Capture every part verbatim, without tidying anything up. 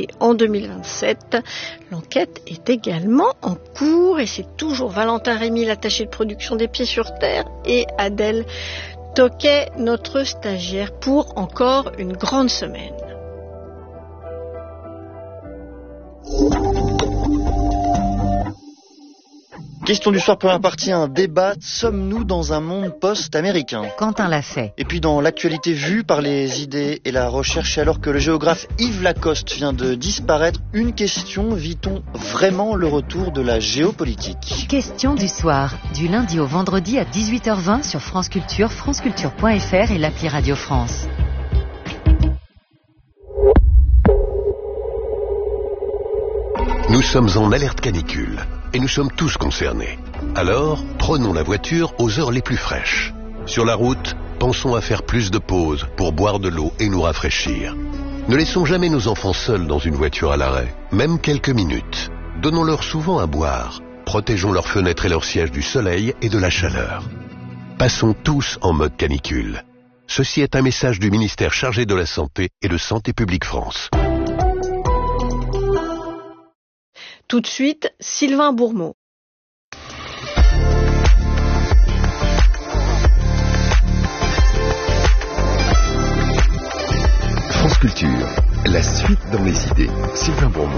arrêté en deux mille vingt-sept. L'enquête est également en cours et c'est toujours Valentin Rémy, l'attaché de production des Pieds sur Terre, et Adèle Toquet, notre stagiaire, pour encore une grande semaine. Question du soir, première partie, un débat. Sommes-nous dans un monde post-américain ? Quentin l'a fait. Et puis dans l'actualité vue par les idées et la recherche, alors que le géographe Yves Lacoste vient de disparaître, une question, vit-on vraiment le retour de la géopolitique ? Question du soir, du lundi au vendredi à dix-huit heures vingt sur France Culture, franceculture point f r et l'appli Radio France. Nous sommes en alerte canicule. Et nous sommes tous concernés. Alors, prenons la voiture aux heures les plus fraîches. Sur la route, pensons à faire plus de pauses pour boire de l'eau et nous rafraîchir. Ne laissons jamais nos enfants seuls dans une voiture à l'arrêt, même quelques minutes. Donnons-leur souvent à boire. Protégeons leurs fenêtres et leurs sièges du soleil et de la chaleur. Passons tous en mode canicule. Ceci est un message du ministère chargé de la Santé et de Santé publique France. Tout de suite, Sylvain Bourmeau. France Culture, la suite dans les idées. Sylvain Bourmeau.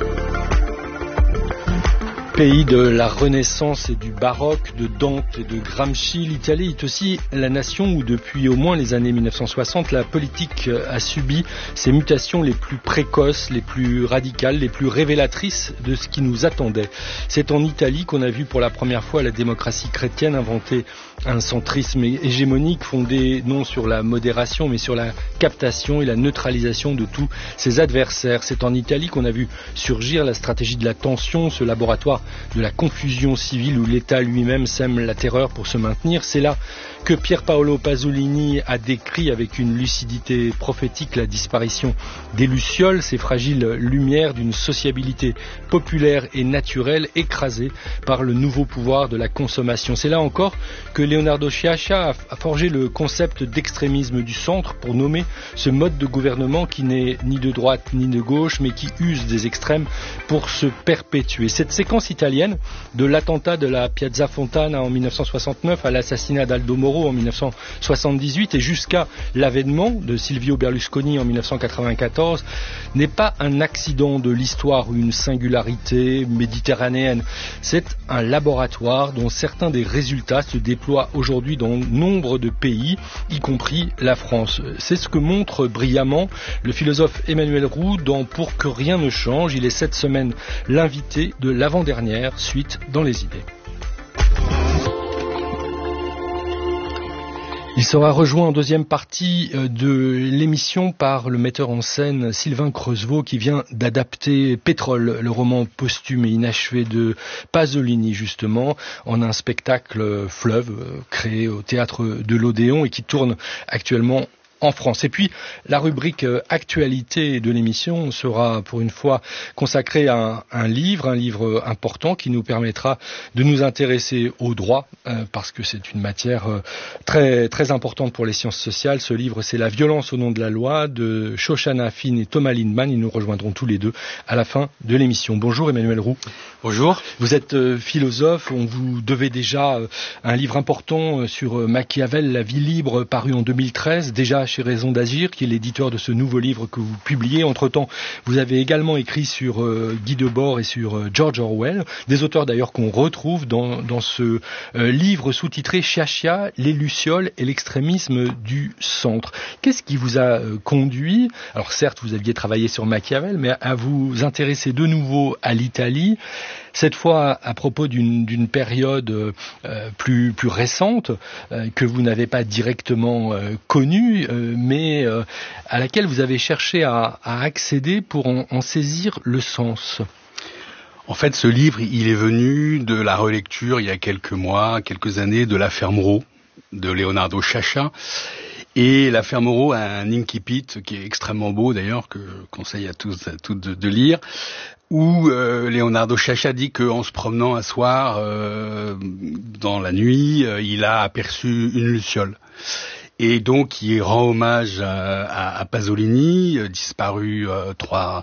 Pays de la Renaissance et du baroque, de Dante et de Gramsci, l'Italie est aussi la nation où depuis au moins les années mille neuf cent soixante, la politique a subi ses mutations les plus précoces, les plus radicales, les plus révélatrices de ce qui nous attendait. C'est en Italie qu'on a vu pour la première fois la démocratie chrétienne inventer un centrisme hégémonique fondé non sur la modération mais sur la captation et la neutralisation de tous ses adversaires. C'est en Italie qu'on a vu surgir la stratégie de la tension, ce laboratoire de la confusion civile où l'État lui-même sème la terreur pour se maintenir. C'est là que Pier Paolo Pasolini a décrit avec une lucidité prophétique la disparition des lucioles, ces fragiles lumières d'une sociabilité populaire et naturelle écrasée par le nouveau pouvoir de la consommation. C'est là encore que Leonardo Sciascia a forgé le concept d'extrémisme du centre pour nommer ce mode de gouvernement qui n'est ni de droite ni de gauche mais qui use des extrêmes pour se perpétuer. Cette séquence italienne de l'attentat de la Piazza Fontana en mille neuf cent soixante-neuf à l'assassinat d'Aldo Moro en mille neuf cent soixante-dix-huit et jusqu'à l'avènement de Silvio Berlusconi en mille neuf cent quatre-vingt-quatorze n'est pas un accident de l'histoire ou une singularité méditerranéenne. C'est un laboratoire dont certains des résultats se déploient aujourd'hui dans nombre de pays, y compris la France. C'est ce que montre brillamment le philosophe Emmanuel Roux dans Pour que rien ne change. Il est cette semaine l'invité de l'avant-dernière suite dans les idées. Il sera rejoint en deuxième partie de l'émission par le metteur en scène Sylvain Creusevaux qui vient d'adapter Pétrole, le roman posthume et inachevé de Pasolini justement, en un spectacle fleuve créé au théâtre de l'Odéon et qui tourne actuellement en France. Et puis, la rubrique euh, actualité de l'émission sera pour une fois consacrée à un, un livre, un livre important qui nous permettra de nous intéresser au droit, euh, parce que c'est une matière euh, très, très importante pour les sciences sociales. Ce livre, c'est La violence au nom de la loi de Shoshana Finn et Thomas Lindemann. Ils nous rejoindront tous les deux à la fin de l'émission. Bonjour Emmanuel Roux. Bonjour. Vous êtes euh, philosophe, on vous devait déjà euh, un livre important euh, sur euh, Machiavel, La vie libre, paru en deux mille treize, déjà chez Raison d'agir, qui est l'éditeur de ce nouveau livre que vous publiez. Entre-temps, vous avez également écrit sur euh, Guy Debord et sur euh, George Orwell, des auteurs d'ailleurs qu'on retrouve dans, dans ce euh, livre sous-titré Sciascia, les lucioles et l'extrémisme du centre. Qu'est-ce qui vous a euh, conduit, alors certes vous aviez travaillé sur Machiavel, mais à vous intéresser de nouveau à l'Italie, cette fois à propos d'une, d'une période euh, plus, plus récente euh, que vous n'avez pas directement euh, connue, euh, mais euh, à laquelle vous avez cherché à, à accéder pour en, en saisir le sens. En fait, ce livre, il est venu de la relecture, il y a quelques mois, quelques années, de L'affaire Moreau, de Leonardo Sciascia. Et L'affaire Moreau a un incipit qui est extrêmement beau, d'ailleurs, que je conseille à tous, à toutes de, de lire, où euh, Leonardo Sciascia dit qu'en se promenant un soir, euh, dans la nuit, euh, il a aperçu une luciole. Et donc, il rend hommage à, à, à Pasolini, euh, disparu euh, trois...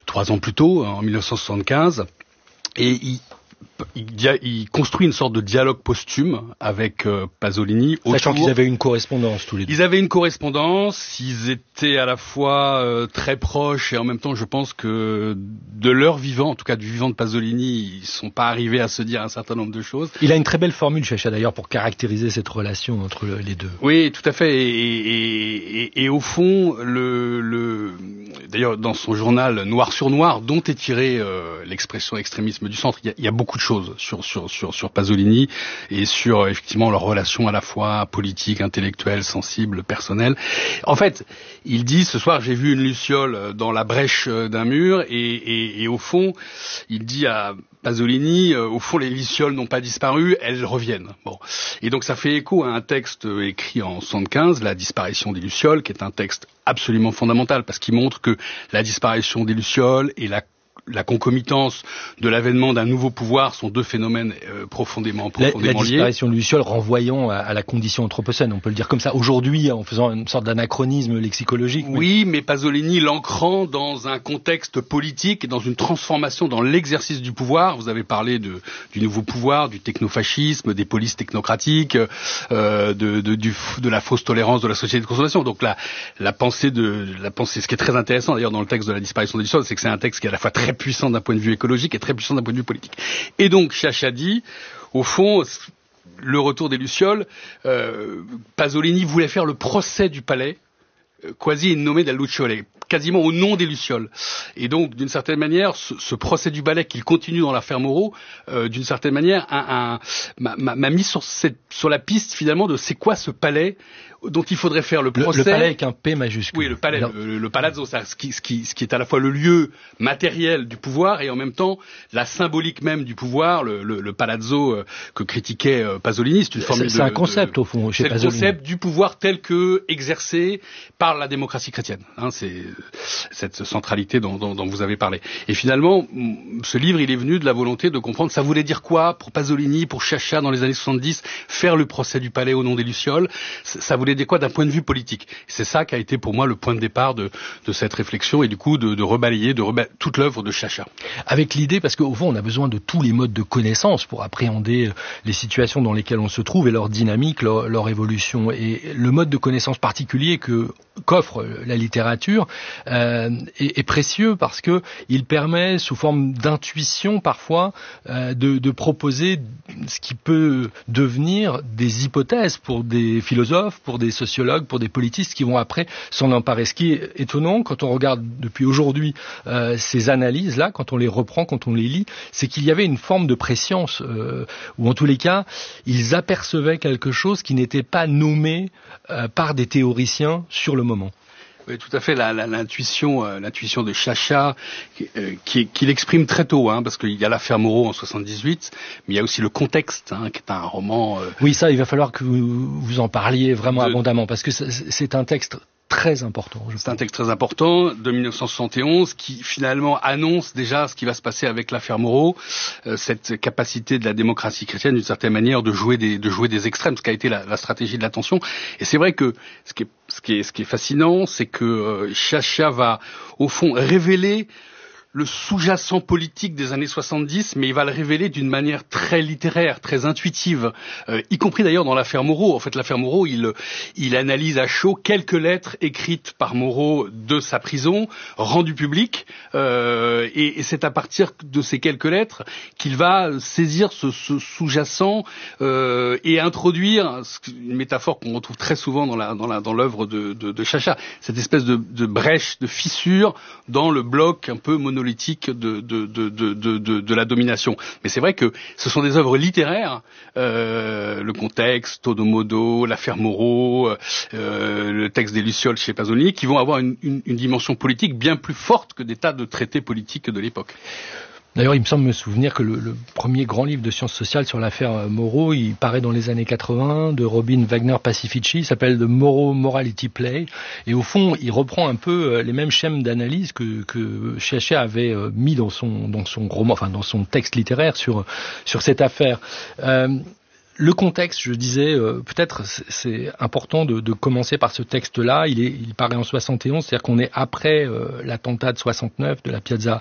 trois ans plus tôt, en mille neuf cent soixante-quinze, et il Il, il construit une sorte de dialogue posthume avec euh, Pasolini. Sachant autour... qu'ils avaient une correspondance tous les deux. Ils avaient une correspondance, ils étaient à la fois euh, très proches et en même temps je pense que de leur vivant, en tout cas du vivant de Pasolini, ils sont pas arrivés à se dire un certain nombre de choses. Il a une très belle formule, Chacha, d'ailleurs, pour caractériser cette relation entre le, les deux. Oui, tout à fait. Et, et, et, et au fond, le, le, d'ailleurs dans son journal Noir sur Noir, dont est tirée euh, l'expression extrémisme du centre, il y a, il y a beaucoup de choses sur sur sur sur Pasolini et sur effectivement leur relation à la fois politique, intellectuelle, sensible, personnelle. En fait, il dit ce soir j'ai vu une luciole dans la brèche d'un mur et et, et au fond, il dit à Pasolini, euh, au fond, les lucioles n'ont pas disparu, elles reviennent. Bon, et donc ça fait écho à un texte écrit en soixante-quinze, La disparition des lucioles, qui est un texte absolument fondamental parce qu'il montre que la disparition des lucioles et la la concomitance de l'avènement d'un nouveau pouvoir sont deux phénomènes euh, profondément, profondément liés. La, la disparition de Luciole renvoyant à, à la condition anthropocène, on peut le dire comme ça. Aujourd'hui, en faisant une sorte d'anachronisme lexicologique. Oui, mais, mais Pasolini l'ancrant dans un contexte politique et dans une transformation dans l'exercice du pouvoir. Vous avez parlé de, du nouveau pouvoir, du technofascisme, des polices technocratiques, euh, de, de, du, de la fausse tolérance de la société de consommation. Donc la, la pensée de la pensée, ce qui est très intéressant d'ailleurs dans le texte de la disparition des Lucioles, c'est que c'est un texte qui est à la fois très puissant d'un point de vue écologique et très puissant d'un point de vue politique. Et donc, Chacha dit, au fond, le retour des Lucioles, euh, Pasolini voulait faire le procès du palais, euh, quasi nommé del Luciole, quasiment au nom des Lucioles. Et donc, d'une certaine manière, ce, ce procès du ballet qu'il continue dans l'affaire Moreau, euh, d'une certaine manière, un, un, m'a, m'a mis sur, cette, sur la piste finalement de c'est quoi ce palais dont il faudrait faire le procès. Le, le palais avec un P majuscule. Oui, le palais, le, le palazzo, ça, ce, qui, ce, qui, ce qui est à la fois le lieu matériel du pouvoir et en même temps la symbolique même du pouvoir, le, le, le palazzo euh, que critiquait euh, Pasolini. C'est une formule c'est, de, c'est un concept de, au fond chez c'est Pasolini. C'est le concept du pouvoir tel que exercé par la démocratie chrétienne. Hein, c'est cette centralité dont, dont, dont vous avez parlé. Et finalement, ce livre, il est venu de la volonté de comprendre ça voulait dire quoi pour Pasolini, pour Chacha dans les années soixante-dix, faire le procès du palais au nom des Lucioles. Ça voulait dire quoi d'un point de vue politique. C'est ça qui a été pour moi le point de départ de, de cette réflexion et du coup de, de rebalayer de reba... toute l'œuvre de Chacha. Avec l'idée, parce qu'au fond on a besoin de tous les modes de connaissance pour appréhender les situations dans lesquelles on se trouve et leur dynamique, leur, leur évolution. Et le mode de connaissance particulier que qu'offre la littérature euh, est, est précieux parce que il permet, sous forme d'intuition parfois, euh, de, de proposer ce qui peut devenir des hypothèses pour des philosophes, pour des sociologues, pour des politistes qui vont après s'en emparer. Ce qui est étonnant quand on regarde depuis aujourd'hui euh, ces analyses-là, quand on les reprend, quand on les lit, c'est qu'il y avait une forme de préscience, euh, ou en tous les cas, ils apercevaient quelque chose qui n'était pas nommé euh, par des théoriciens sur le moment. Oui, tout à fait. La, la, l'intuition, euh, l'intuition de Chacha, euh, qui, qui l'exprime très tôt, hein, parce qu'il y a l'affaire Moreau en soixante-dix-huit, mais il y a aussi le contexte, hein, qui est un roman. Euh... Oui, ça, il va falloir que vous, vous en parliez vraiment de... abondamment, parce que c'est, c'est un texte très important. C'est un texte très important de mille neuf cent soixante et onze qui finalement annonce déjà ce qui va se passer avec l'affaire Moreau, euh, cette capacité de la démocratie chrétienne d'une certaine manière de jouer des de jouer des extrêmes, ce qui a été la, la stratégie de l'attention. Et c'est vrai que ce qui est ce qui est ce qui est fascinant, c'est que euh, Chacha va au fond révéler le sous-jacent politique des années soixante-dix, mais il va le révéler d'une manière très littéraire, très intuitive, euh, y compris d'ailleurs dans l'affaire Moreau. En fait, l'affaire Moreau, il, il analyse à chaud quelques lettres écrites par Moreau de sa prison, rendues publiques, euh, et, et c'est à partir de ces quelques lettres qu'il va saisir ce, ce sous-jacent euh, et introduire une métaphore qu'on retrouve très souvent dans, la, dans, la, dans l'œuvre de, de, de Chacha, cette espèce de, de brèche, de fissure dans le bloc un peu mono politique de, de, de, de, de, de la domination. Mais c'est vrai que ce sont des œuvres littéraires, euh, le contexte, Todo Modo, l'affaire Moreau, euh, le texte des Lucioles chez Pasolini, qui vont avoir une, une, une dimension politique bien plus forte que des tas de traités politiques de l'époque. D'ailleurs, il me semble me souvenir que le, le premier grand livre de sciences sociales sur l'affaire Moreau, il paraît dans les années quatre-vingts, de Robin Wagner Pacifici, il s'appelle The Moreau Morality Play, et au fond, il reprend un peu les mêmes schèmes d'analyse que, que Chacha avait mis dans son, dans son roman, enfin dans son texte littéraire sur, sur cette affaire. Euh, le contexte, je disais, euh, peut-être c'est important de, de commencer par ce texte-là. Il, est, il paraît en soixante et onze, c'est-à-dire qu'on est après euh, l'attentat de soixante-neuf de la Piazza